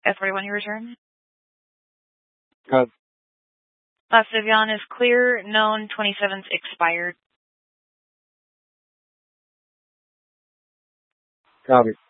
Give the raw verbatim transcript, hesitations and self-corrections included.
F forty-one, your return. Copy. Last Vivian is clear. Known twenty-seventh expired. Copy.